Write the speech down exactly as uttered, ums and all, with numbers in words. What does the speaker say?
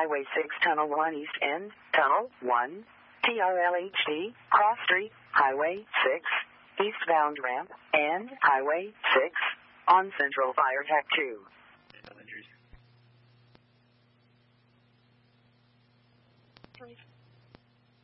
Highway six, Tunnel one East End, Tunnel one, T R L H D, Cross Street, Highway six, eastbound ramp, and Highway six, on Central Fire Tech two.